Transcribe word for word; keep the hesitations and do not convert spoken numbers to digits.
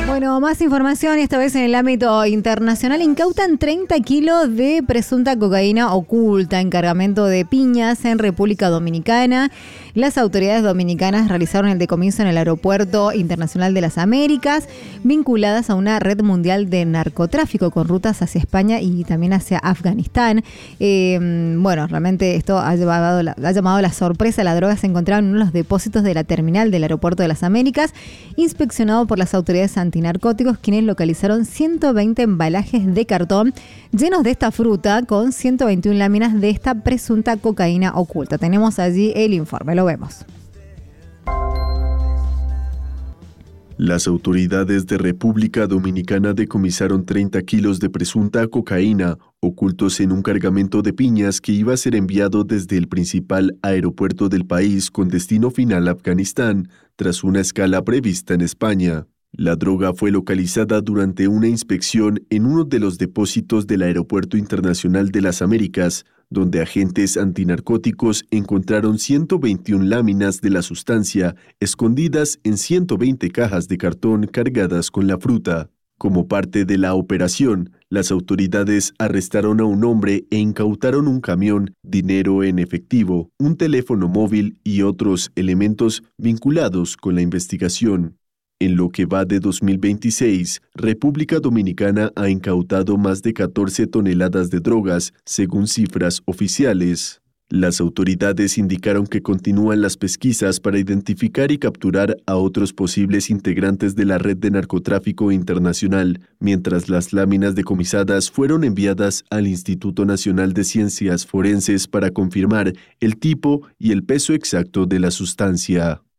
Bueno, más información y esta vez en el ámbito internacional. Incautan treinta kilos de presunta cocaína oculta en cargamento de piñas en República Dominicana. Las autoridades dominicanas realizaron el decomiso en el Aeropuerto Internacional de las Américas, vinculadas a una red mundial de narcotráfico con rutas hacia España y también hacia Afganistán. Eh, bueno, realmente esto ha, llevado la, ha llamado la sorpresa. La droga se encontraba en uno de los depósitos de la terminal del Aeropuerto de las Américas, inspeccionado por las autoridades antinarcóticos, quienes localizaron ciento veinte embalajes de cartón llenos de esta fruta con ciento veintiuna láminas de esta presunta cocaína oculta. Tenemos allí el informe, lo vemos. Las autoridades de República Dominicana decomisaron treinta kilos de presunta cocaína ocultos en un cargamento de piñas que iba a ser enviado desde el principal aeropuerto del país con destino final a Afganistán, tras una escala prevista en España. La droga fue localizada durante una inspección en uno de los depósitos del Aeropuerto Internacional de las Américas, donde agentes antinarcóticos encontraron ciento veintiuna láminas de la sustancia escondidas en ciento veinte cajas de cartón cargadas con la fruta. Como parte de la operación, las autoridades arrestaron a un hombre e incautaron un camión, dinero en efectivo, un teléfono móvil y otros elementos vinculados con la investigación. En lo que va de dos mil veintiséis, República Dominicana ha incautado más de catorce toneladas de drogas, según cifras oficiales. Las autoridades indicaron que continúan las pesquisas para identificar y capturar a otros posibles integrantes de la red de narcotráfico internacional, mientras las láminas decomisadas fueron enviadas al Instituto Nacional de Ciencias Forenses para confirmar el tipo y el peso exacto de la sustancia.